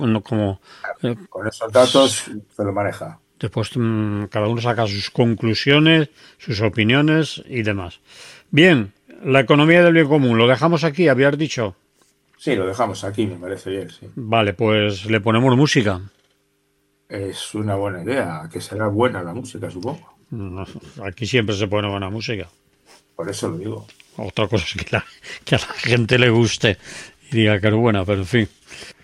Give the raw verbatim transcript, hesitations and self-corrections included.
no como eh, Con esos datos se lo maneja. después mmm, cada uno saca sus conclusiones, sus opiniones y demás. Bien, la economía del bien común, lo dejamos aquí, habías dicho. Sí, lo dejamos aquí, me parece bien, sí. Vale, pues le ponemos música. Es una buena idea, que será buena la música, supongo. No, aquí siempre se pone buena música. Por eso lo digo. Otra cosa es que, la, que a la gente le guste y diga que es buena, pero en fin.